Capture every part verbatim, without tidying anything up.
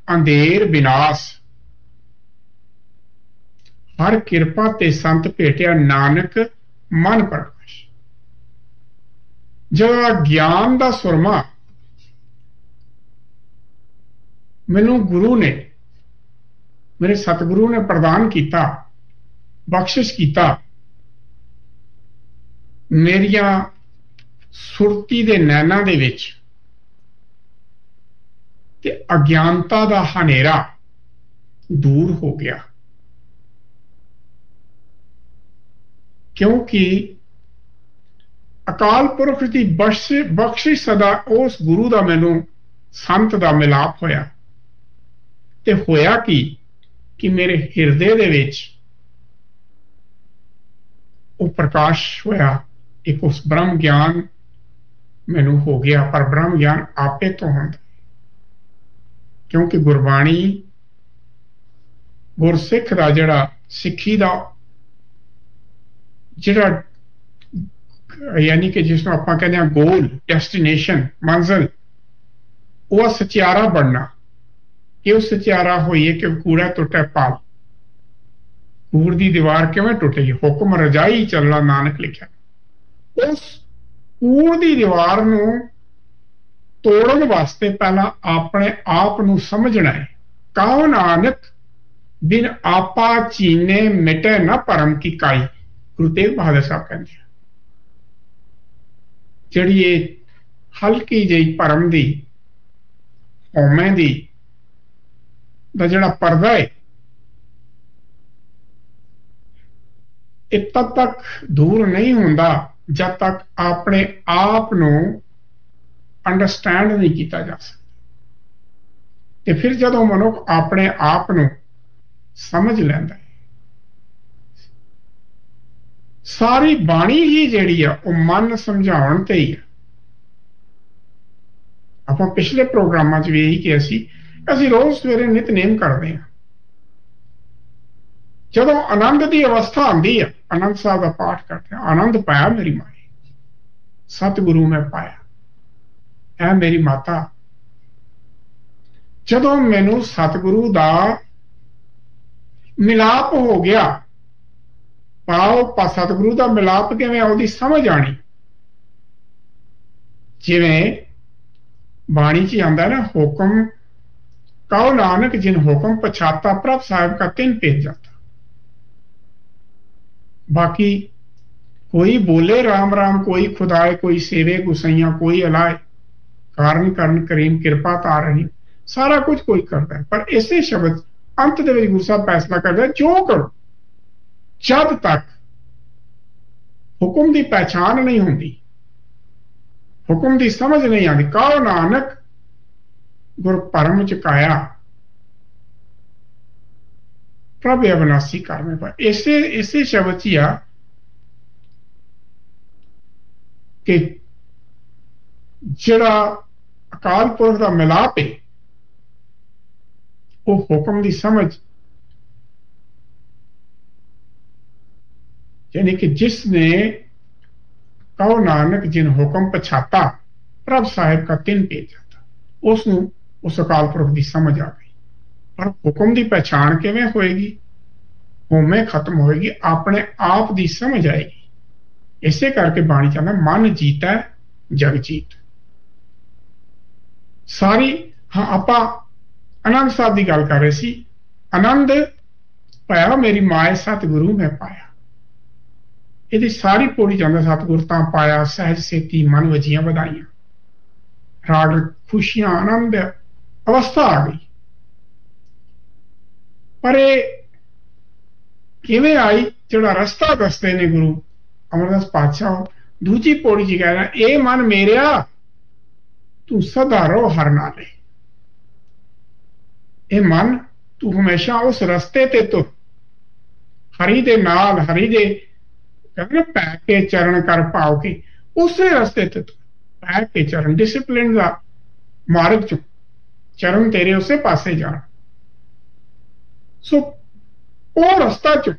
अंधेर विनाश, हर किरपा ते संत भेटिया नानक मन प्रकाश। जो ज्ञान का सुरमा मैनू गुरु ने, मेरे सतगुरु ने प्रदान किया, बख्शिश किया, मेरिया सुरती दे नैना दे विच ते अज्ञानता दा हनेरा दूर हो गया। क्योंकि अकाल पुरख की बख्शिश बख्शिश सदा उस गुरु का मैनू संत का मिलाप होया ते होया कि कि मेरे हिरदे दे विच वो प्रकाश होया, एक उस ब्रह्म ज्ञान मैनू हो गया। पर ब्रह्म ज्ञान आपे तो होंदा, क्योंकि गुरबाणी गुरसिख का जिहड़ा सिक्खी का जिहड़ा यानी कि जिसनों आपां कहते हैं गोल, डेस्टिनेशन, मंजिल, वह सचियारा बनना। क्यों सचियारा होइए कि कूड़ा टुटे पाल, कूड़ की दीवार किवें टुटेगी, हुक्म रजाई चलना नानक लिखा। उस कूड़ की दीवार नूं तोड़न वास्ते पहला अपने आप नूं समझना है। कहो नानक बिन आपा चीने मिटे न परम की काई, गुरु तेग बहादुर साहब कहते हैं। जिहड़ी ये हल्की जी परम दी हौमे दी दा जिहड़ा पर्दा है, तब तक दूर नहीं होंदा जब तक अपने आप नूं अंडरस्टैंड नहीं किया जा सकता। ते फिर जदों मनुख अपने आप नूं समझ लैंदा है, सारी बाणी ही जिहड़ी आ वो मन समझाउण ते ही है। आपां पिछले प्रोग्रामां च भी यही कि असी असी रोज सवेरे नितनेम करते हैं। जदों आनंद की अवस्था आती है, आनंद साहब का पाठ करते हैं, आनंद पाया मेरी माए, सतगुरु मैं पाया, ऐ मेरी माता। जदों मैनू सतगुरु का मिलाप हो गया, पाओ सतगुरु का मिलाप किवें ओदी समझ आनी। जिवें बाणी च आंदा ना, हुक्म कहो नानक जिन हुक्म पछाता, प्रभ साहिब का तिन पेज जाता। बाकी कोई बोले राम राम, कोई खुदाए, कोई सेवे गुसैया, कोई अलाए, कारण करण करीम कृपा तार रही, सारा कुछ कोई करता है। पर इसे शब्द अंत दे विच गुरु साहब फैसला करता है, जो करो जब तक हुक्म की पहचान नहीं होती, हुक्म की समझ नहीं आती। कहो नानक गुर परम चुकाया, प्रभ अविनाशी करने पर। इसे इसे शब्द ही आ कि जिहड़ा अकाल पुरख का मिलाप है, वो हुक्म की समझ, यानी कि जिसने कहो नानक जिन हुक्म पछाता, प्रभ साहिब का तिन पेज जाता, उसनूं उस अकाल पुरख की समझ आ गई। पर हुक्म की पहचान किवें होएगी, होमे खत्म होएगी, अपने आप की समझ आएगी। इसे करके बाणी चाहता मन जीता जग जीत। सारी हाँ आपां आनंद साहब की गल कर रहे सी, आनंद पाया मेरी माए सतगुरु मैं पाया। यदि सारी पौड़ी चाहता सतगुरु तां पाया, सहज सेती मन वजियां वधाइयां, राग खुशियां आनंद अवस्था आ गई। पर किवें आई, जिहड़ा रस्ता दसदे ने गुरु अमरदास पातशाह, दूजी पौड़ी च कह रहा, ए मन मेरिया तू सदा रो हर नाले। ए मन तू हमेशा उस रस्ते ते तुर, हरि दे नाल, हरि दे कहते पै के चरण कर पाओ के, उस रस्ते ते तुर, पै के चरण, डिसिप्लिन का मार्ग चो चरण तेरे उसे पासे जान। सो वो रस्ता चो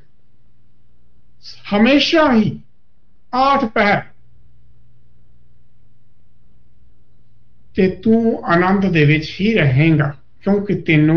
हमेशा ही आठ पहर ते तू आनंद दे विच ही रहेगा, क्योंकि तेनों